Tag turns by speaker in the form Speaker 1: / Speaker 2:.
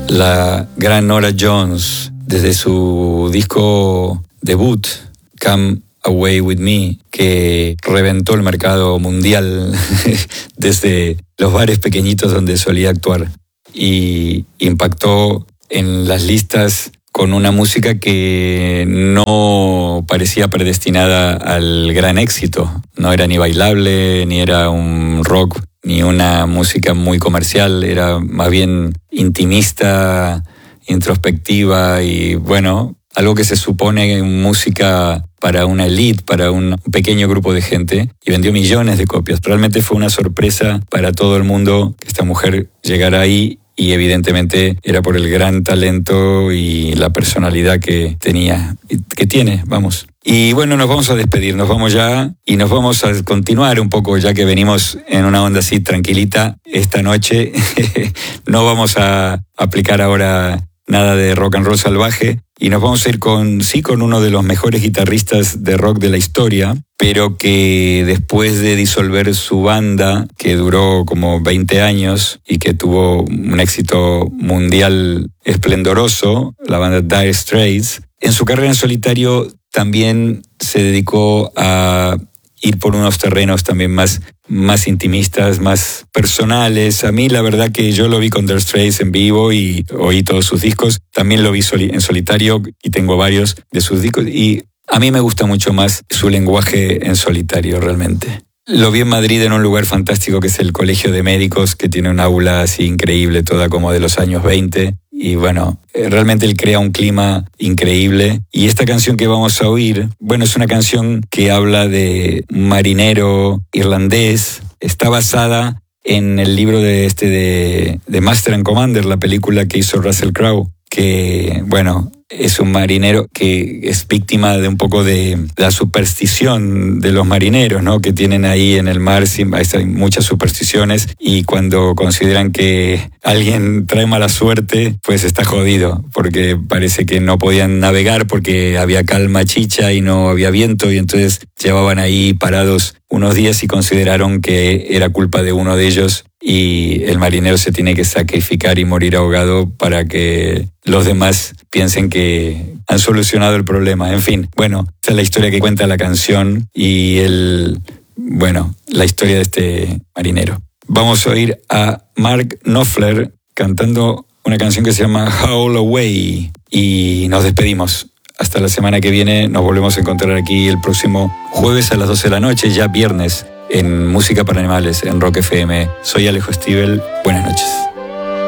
Speaker 1: la gran Norah Jones, desde su disco debut, Come Away With Me, que reventó el mercado mundial desde los bares pequeñitos donde solía actuar y impactó en las listas con una música que no parecía predestinada al gran éxito. No era ni bailable, ni era un rock, ni una música muy comercial. Era más bien intimista, introspectiva y, bueno, algo que se supone música para una elite, para un pequeño grupo de gente, y vendió millones de copias. Realmente fue una sorpresa para todo el mundo que esta mujer llegara ahí, y evidentemente era por el gran talento y la personalidad que tenía, que tiene, vamos. Y bueno, nos vamos a despedir, nos vamos ya y nos vamos a continuar un poco, ya que venimos en una onda así tranquilita esta noche. No vamos a aplicar ahora nada de rock and roll salvaje y nos vamos a ir con uno de los mejores guitarristas de rock de la historia, pero que después de disolver su banda, que duró como 20 años y que tuvo un éxito mundial esplendoroso, la banda Dire Straits, en su carrera en solitario también se dedicó a ir por unos terrenos también más intimistas, más personales. A mí la verdad que yo lo vi con Dire Straits en vivo y oí todos sus discos. También lo vi en solitario y tengo varios de sus discos. Y a mí me gusta mucho más su lenguaje en solitario realmente. Lo vi en Madrid en un lugar fantástico que es el Colegio de Médicos, que tiene un aula así increíble, toda como de los años 20. Y bueno, realmente él crea un clima increíble. Y esta canción que vamos a oír, bueno, es una canción que habla de un marinero irlandés. Está basada en el libro de Master and Commander, la película que hizo Russell Crowe, que, bueno, es un marinero que es víctima de un poco de la superstición de los marineros, ¿no? Que tienen ahí en el mar hay muchas supersticiones y cuando consideran que alguien trae mala suerte, pues está jodido, porque parece que no podían navegar porque había calma chicha y no había viento y entonces llevaban ahí parados unos días y consideraron que era culpa de uno de ellos y el marinero se tiene que sacrificar y morir ahogado para que los demás piensen que han solucionado el problema. En fin, bueno, esta es la historia que cuenta la canción y la historia de este marinero. Vamos a oír a Mark Knopfler cantando una canción que se llama Howl Away y nos despedimos. Hasta la semana que viene, nos volvemos a encontrar aquí el próximo jueves a las 12 de la noche, ya viernes, en Música para Animales, en Rock FM. Soy Alejo Stivel, buenas noches.